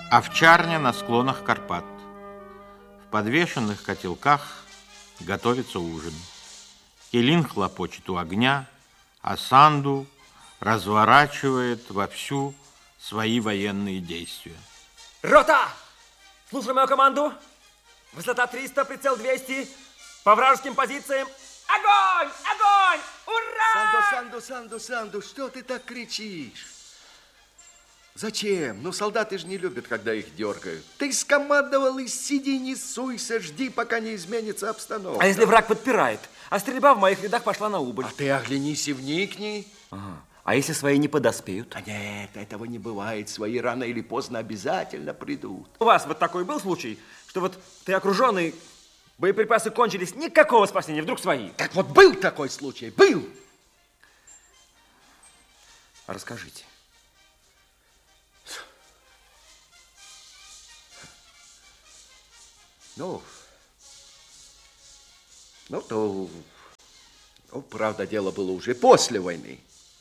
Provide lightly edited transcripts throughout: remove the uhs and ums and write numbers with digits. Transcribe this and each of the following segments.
Овчарня на склонах Карпат. В подвешенных котелках готовится ужин. Келин хлопочет у огня, а Санду разворачивает вовсю свои военные действия. Рота! Слушай мою команду. Высота 300, прицел 200. По вражеским позициям. Огонь! Огонь! Ура! Санду, что ты так кричишь? Зачем? Ну, солдаты же не любят, когда их дергают. Ты скомандовал и сиди, не суйся, жди, пока не изменится обстановка. А если враг подпирает? А стрельба в моих рядах пошла на убыль. А ты оглянись и вникни. Ага. А если свои не подоспеют? А нет, этого не бывает. Свои рано или поздно обязательно придут. У вас вот такой был случай, что вот ты окруженный, боеприпасы кончились, никакого спасения, вдруг свои? Так вот был такой случай, был. Расскажите. Правда, дело было уже после войны.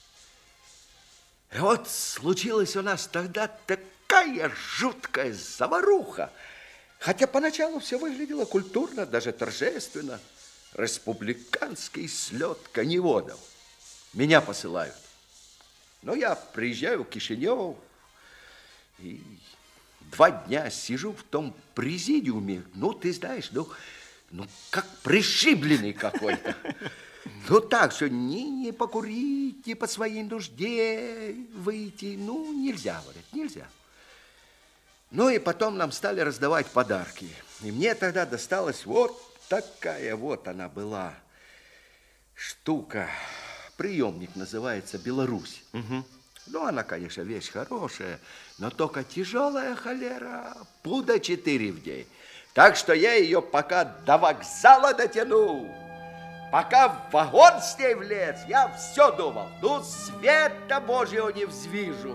И вот случилась у нас тогда такая жуткая заваруха. Хотя поначалу все выглядело культурно, даже торжественно. Республиканский слет коневодов. Меня посылают. Но я приезжаю в Кишинев и 2 дня сижу в том президиуме. Ну, ты знаешь, как пришибленный какой-то. Ну, так, что не покурить, не по своей нужде выйти. Ну, нельзя, говорят, нельзя. Ну, и потом нам стали раздавать подарки. И мне тогда досталась вот такая вот она была штука. Приемник называется «Беларусь». Угу. Ну, она, конечно, вещь хорошая, но только тяжелая холера, пуда 4 в день. Так что я ее пока до вокзала дотянул. Пока в вагон с ней влез, я все думал, ну, света Божьего не взвижу.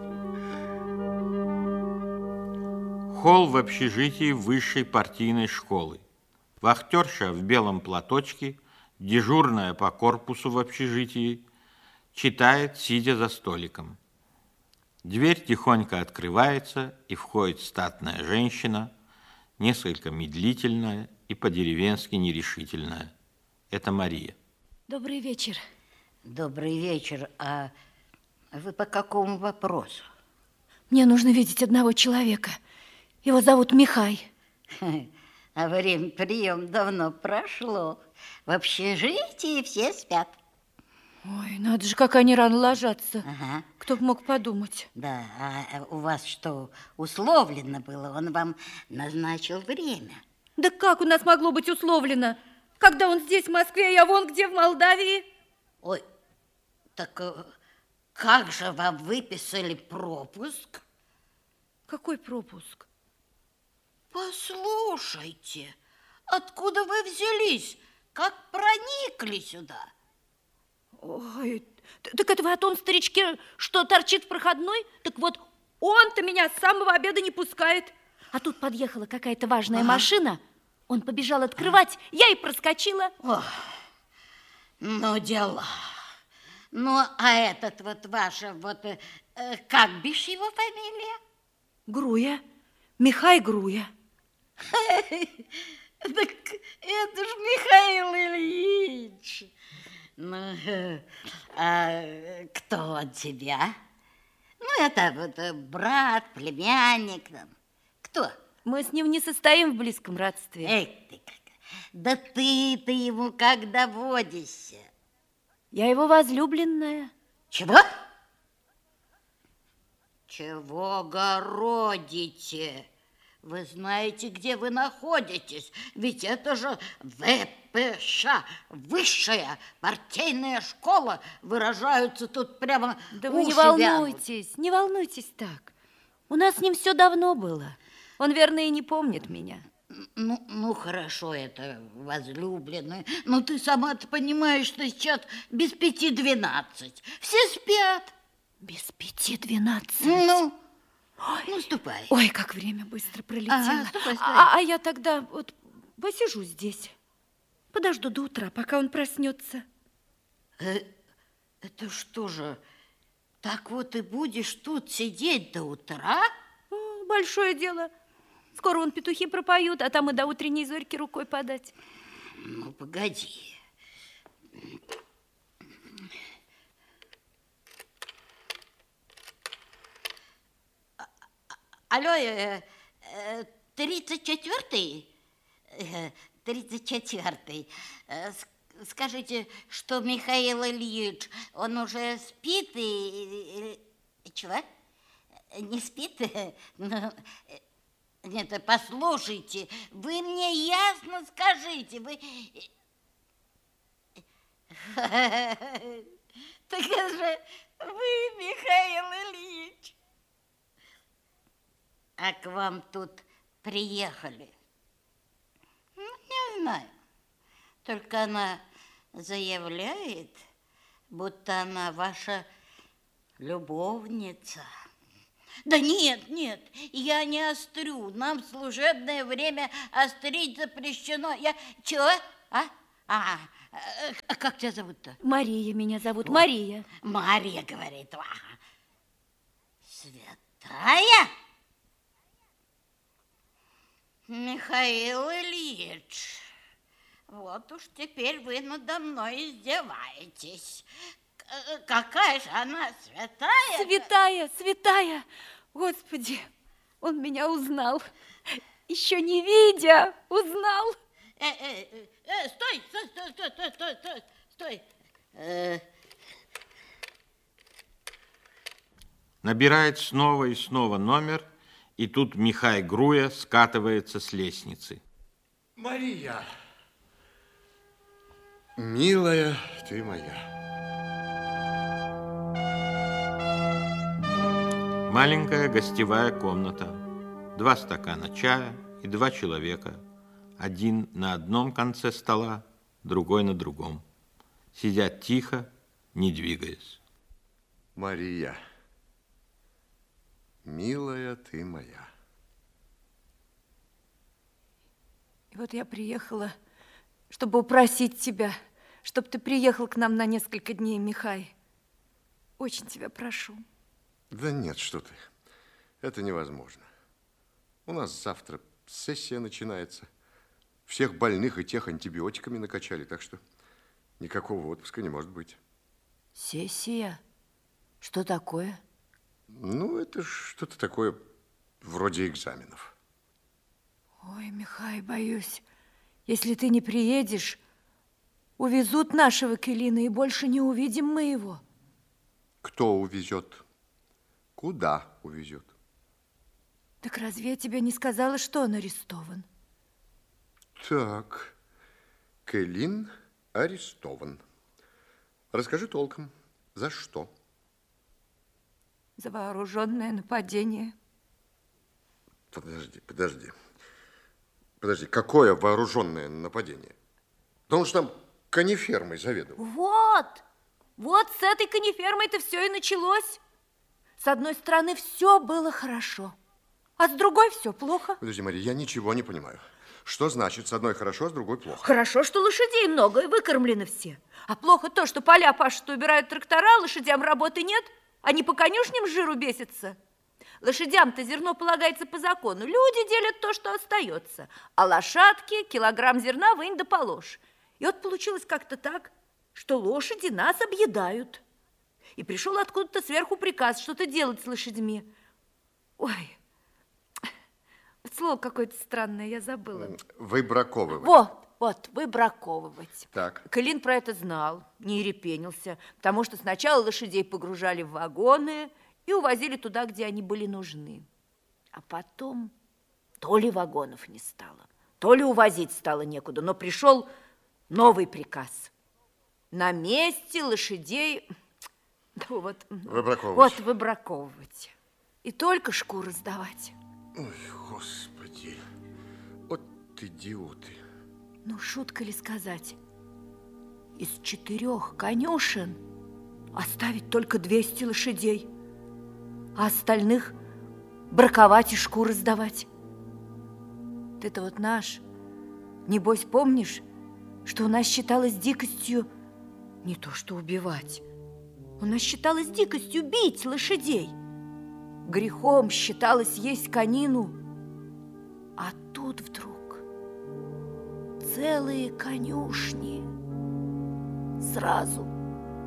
Холл в общежитии высшей партийной школы. Вахтерша в белом платочке, дежурная по корпусу в общежитии, читает, сидя за столиком. Дверь тихонько открывается, и входит статная женщина, несколько медлительная и по-деревенски нерешительная. Это Мария. Добрый вечер. Добрый вечер. А вы по какому вопросу? Мне нужно видеть одного человека. Его зовут Михай. А время прием давно прошло. В общежитии все спят. Ой, надо же, как они рано ложатся. Ага. Кто бы мог подумать. Да, а у вас что, условлено было? Он вам назначил время? Да как у нас могло быть условлено? Когда он здесь, в Москве, а я вон где, в Молдавии. Ой, так как же вам выписали пропуск? Какой пропуск? Послушайте, откуда вы взялись? Как проникли сюда? Ой, так это вы о том старичке, что торчит в проходной? Так вот, он-то меня с самого обеда не пускает. А тут подъехала какая-то важная машина. Он побежал открывать, я и проскочила. Ох, ну, дела. Ну, а этот вот ваш, как бишь его фамилия? Груя. Михай Груя. Так это ж Михаил Ильич. Ну, а кто он тебя? Ну, это вот брат, племянник. Кто? Мы с ним не состоим в близком родстве. Эй, ты как! Да ты ему как доводишься? Я его возлюбленная. Чего? Чего городите? Вы знаете, где вы находитесь? Ведь это же ВПШ, высшая партийная школа. Выражаются тут прямо Да вы уши не волнуйтесь так. У нас с ним все давно было. Он, верно, и не помнит меня. Ну, хорошо, это возлюбленный. Но ты сама-то понимаешь, что сейчас без 5:12. Все спят. Без 5:12? Ну, ступай. Ой, как время быстро пролетело. Ага, ступай. А я тогда вот посижу здесь. Подожду до утра, пока он проснется. Это что же, так вот и будешь тут сидеть до утра? большое дело. Скоро вон петухи пропоют, а там и до утренней зорьки рукой подать. Ну, погоди. Алло, 34-й? 34-й. Скажите, что Михаил Ильич, он уже спит и... Чего? Не спит? Ну, нет, послушайте, вы мне ясно скажите, вы... Так это же вы, Михаил Ильич. А к вам тут приехали? Ну, не знаю. Только она заявляет, будто она ваша любовница. Да нет, нет, я не острю. Нам в служебное время острить запрещено. Я... Чего? А как тебя зовут-то? Мария меня зовут, Мария. Мария, говорит. Ага. Святая? Михаил Ильич, вот уж теперь вы надо мной издеваетесь. Какая же она святая? Святая, святая. Господи, он меня узнал. Еще не видя, узнал. Стой, стой, стой, стой, стой, стой, стой. Набирает снова и снова номер, и тут Михай Груя скатывается с лестницы. Мария, милая ты моя. Маленькая гостевая комната. 2 стакана чая и 2 человека. Один на одном конце стола, другой на другом. Сидят тихо, не двигаясь. Мария, милая ты моя. И вот я приехала, чтобы упросить тебя, чтобы ты приехал к нам на несколько дней, Михай. Очень тебя прошу. Да нет, что ты. Это невозможно. У нас завтра сессия начинается. Всех больных и тех антибиотиками накачали, так что никакого отпуска не может быть. Сессия? Что такое? Ну, это что-то такое вроде экзаменов. Ой, Михай, боюсь, если ты не приедешь, увезут нашего Келина, и больше не увидим мы его. Кто увезет? Куда увезет? Так разве я тебе не сказала, что он арестован? Так, Келин арестован. Расскажи толком, за что? За вооруженное нападение. Подожди. Какое вооруженное нападение? Да он же там конифермой заведовал. Вот с этой конифермой-то все и началось. С одной стороны, все было хорошо, а с другой все плохо. Подожди, Мария, я ничего не понимаю. Что значит с одной хорошо, с другой плохо? Хорошо, что лошадей много и выкормлены все. А плохо то, что поля пашут, убирают трактора, лошадям работы нет. Они по конюшням с жиру бесятся. Лошадям-то зерно полагается по закону. Люди делят то, что остается. А лошадки килограмм зерна вынь да положь. И вот получилось как-то так, что лошади нас объедают. И пришел откуда-то сверху приказ что-то делать с лошадьми. Ой, слово какое-то странное, я забыла. Выбраковывать. Вот, выбраковывать. Так. Келин про это знал, не ерепенился, потому что сначала лошадей погружали в вагоны и увозили туда, где они были нужны. А потом то ли вагонов не стало, то ли увозить стало некуда, но пришел новый приказ. На месте лошадей... Выбраковывать. Выбраковывать. И только шкуры сдавать. Ой, Господи, вот идиоты. Ну, шутка ли сказать? Из 4 конюшен оставить только 200 лошадей, а остальных браковать и шкуры сдавать. Ты-то вот наш, небось, помнишь, что у нас считалось дикостью не то что убивать, у нас считалось дикостью бить лошадей. Грехом считалось есть конину. А тут вдруг целые конюшни сразу.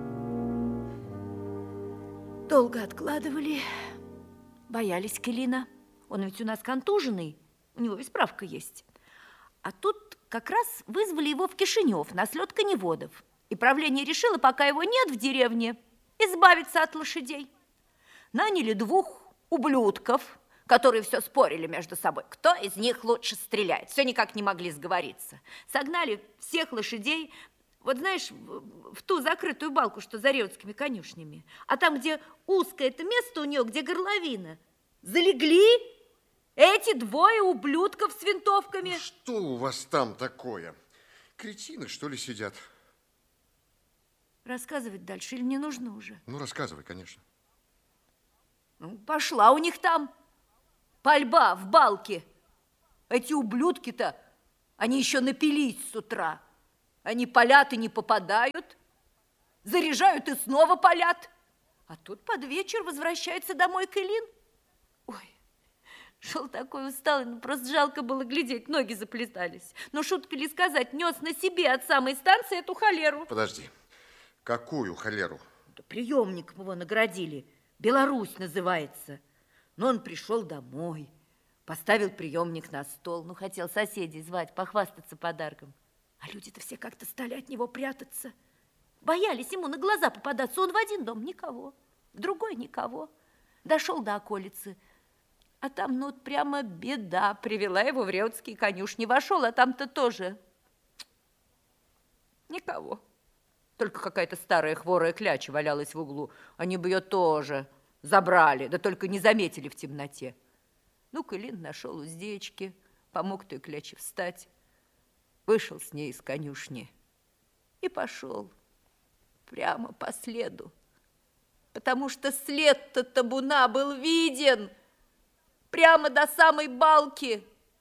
Долго откладывали, боялись Кылина. Он ведь у нас контуженный, у него ведь справка есть. А тут как раз вызвали его в Кишинев на слет коневодов. И правление решило, пока его нет в деревне, избавиться от лошадей. Наняли 2 ублюдков, которые все спорили между собой, кто из них лучше стреляет. Все никак не могли сговориться. Согнали всех лошадей, вот знаешь, в ту закрытую балку, что за Реутскими конюшнями. А там, где узкое это место у нее, где горловина, залегли эти 2 ублюдков с винтовками. Что у вас там такое? Кретины, что ли, сидят? Рассказывать дальше или не нужно уже? Ну, рассказывай, конечно. Ну, пошла у них там пальба в балке. Эти ублюдки-то, они еще напились с утра. Они палят и не попадают, заряжают и снова палят. А тут под вечер возвращается домой Кылин. Ой, шел такой усталый, ну просто жалко было глядеть, ноги заплетались. Но шутка ли сказать, нес на себе от самой станции эту холеру. Подожди, какую холеру? Да приемником его наградили, Беларусь называется. Но он пришел домой, поставил приемник на стол, ну хотел соседей звать, похвастаться подарком. А люди-то все как-то стали от него прятаться. Боялись ему на глаза попадаться. Он в один дом никого, в другой никого. Дошел до околицы, а там, ну, прямо беда. Привела его в Реутские конюшни. Вошел, а там-то тоже никого. Только какая-то старая хворая кляча валялась в углу. Они бы ее тоже забрали, да только не заметили в темноте. Ну, Кылин нашел уздечки, помог той кляче встать. Вышел с ней из конюшни и пошел прямо по следу, потому что след-то табуна был виден прямо до самой балки.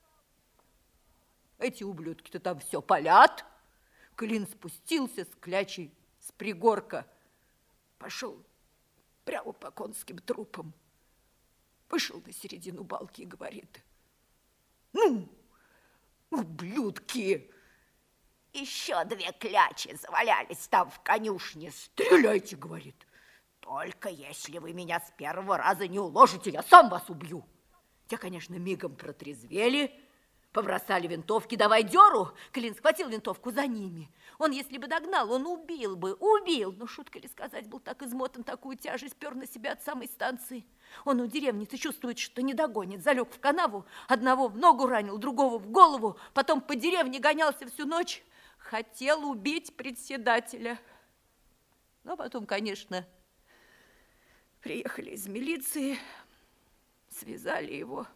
Эти ублюдки-то там все палят. Кылин спустился с клячей с пригорка, пошел прямо по конским трупам, вышел на середину балки и говорит: ну, ублюдки, еще 2 клячи завалялись там в конюшне. Стреляйте, говорит. Только если вы меня с первого раза не уложите, я сам вас убью. Те, конечно, мигом протрезвели, побросали винтовки, давай дёру. Кылин схватил винтовку за ними. Он, если бы догнал, он убил бы, убил. Но шутка ли сказать, был так измотан, такую тяжесть пёр на себя от самой станции. Он у деревни-то чувствует, что не догонит. Залег в канаву, одного в ногу ранил, другого в голову. Потом по деревне гонялся всю ночь. Хотел убить председателя. Но потом, конечно, приехали из милиции, связали его.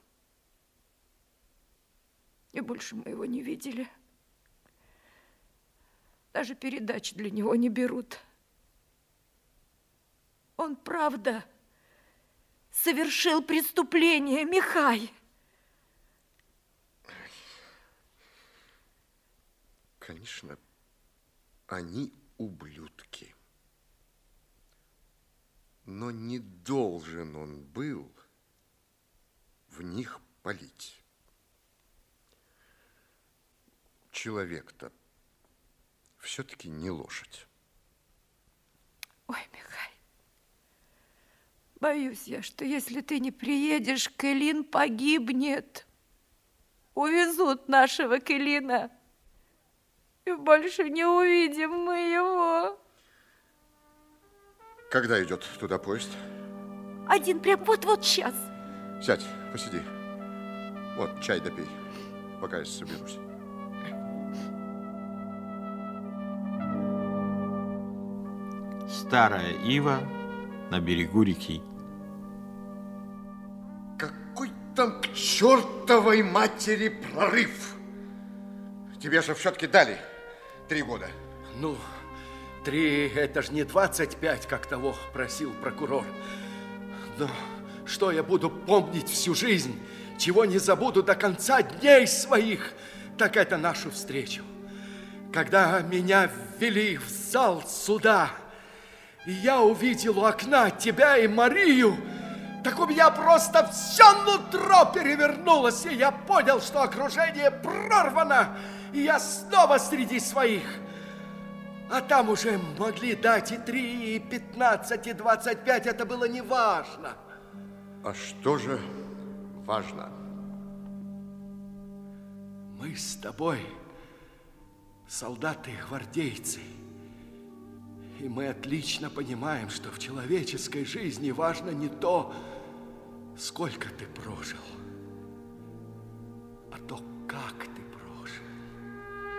И больше мы его не видели. Даже передачи для него не берут. Он, правда, совершил преступление, Михай. Конечно, они ублюдки. Но не должен он был в них палить. Человек-то все-таки не лошадь. Ой, Михай, боюсь я, что если ты не приедешь, Кылин погибнет. Увезут нашего Кылина. И больше не увидим мы его. Когда идет туда поезд? Один прям вот-вот сейчас. Сядь, посиди. Вот, чай допей, пока я соберусь. Старая ива на берегу реки. Какой там к чертовой матери прорыв? Тебе же все-таки дали 3 года. Ну, 3 это ж не 25, как того просил прокурор. Но что я буду помнить всю жизнь, чего не забуду до конца дней своих, так это нашу встречу. Когда меня ввели в зал суда, и я увидел у окна тебя и Марию, так у меня просто все нутро перевернулось, и я понял, что окружение прорвано, и я снова среди своих. А там уже могли дать и 3, и 15, и 25, это было неважно. А что же важно? Мы с тобой солдаты и гвардейцы. И мы отлично понимаем, что в человеческой жизни важно не то, сколько ты прожил, а то, как ты